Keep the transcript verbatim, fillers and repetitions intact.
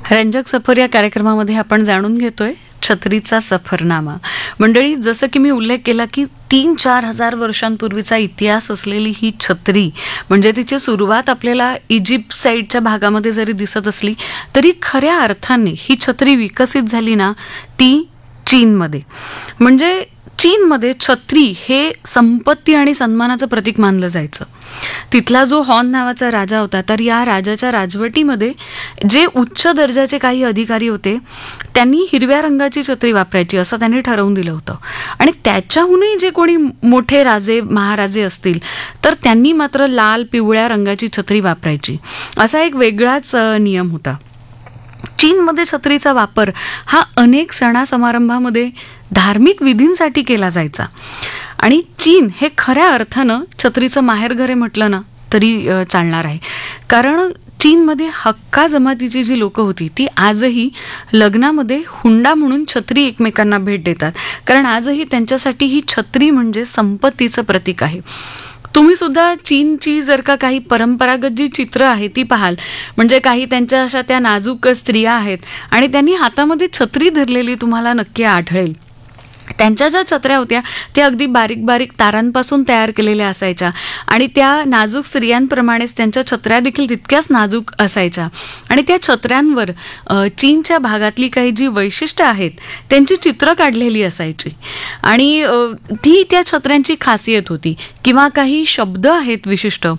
रंजक सफर या कार्यक्रमामध्ये आपण जाणून घेतोय छत्रीचा सफरनामा. मंडळी, जसं की मी उल्लेख केला की तीन चार हजार वर्षांपूर्वीचा इतिहास असलेली ही छत्री, म्हणजे तिची सुरुवात आपल्याला इजिप्त साईडच्या भागामध्ये जरी दिसत असली तरी खऱ्या अर्थाने ही छत्री विकसित झाली ना ती चीनमध्ये. म्हणजे चीनमध्ये छत्री हे संपत्ती आणि सन्मानाचं प्रतीक मानलं जायचं. तिथला जो हॉन नावाचा राजा होता, तर या राजाच्या राजवटीमध्ये जे उच्च दर्जाचे काही अधिकारी होते त्यांनी हिरव्या रंगाची छत्री वापरायची असं त्यांनी ठरवून दिलं होतं. आणि त्याच्याहूनही जे कोणी मोठे राजे महाराजे असतील तर त्यांनी मात्र लाल पिवळ्या रंगाची छत्री वापरायची, असा एक वेगळाच नियम होता. चीनमध्ये छत्रीचा वापर हा अनेक सणासमारंभामध्ये धार्मिक विधींसाठी केला जायचा. आणि चीन हे खऱ्या अर्थानं छत्रीचं माहेरघर आहे म्हटलं ना तरी चालणार आहे. कारण चीनमध्ये हक्का जमातीची जी लोकं होती ती आजही लग्नामध्ये हुंडा म्हणून छत्री एकमेकांना भेट देतात. कारण आजही त्यांच्यासाठी ही छत्री म्हणजे संपत्तीचं प्रतीक आहे. तुम्ही सुद्धा चीनची जर का काही परंपरागत जी चित्र आहे ती पाहाल, म्हणजे काही त्यांच्या अशा त्या नाजूक स्त्रिया आहेत आणि त्यांनी हातामध्ये छत्री धरलेली तुम्हाला नक्की आढळेल. त्यांच्या ज्या छत्र्या होत्या त्या अगदी बारीक बारीक तारांपासून तयार केलेल्या असायच्या आणि त्या नाजूक स्त्रियांप्रमाणेच त्यांच्या छत्र्या देखील तितक्याच नाजूक असायच्या. आणि त्या छत्र्यांवर चीनच्या भागातली काही जी वैशिष्ट्य आहेत त्यांची चित्र काढलेली असायची. आणि ती त्या छत्र्यांची खासियत होती. किंवा काही शब्द आहेत विशिष्ट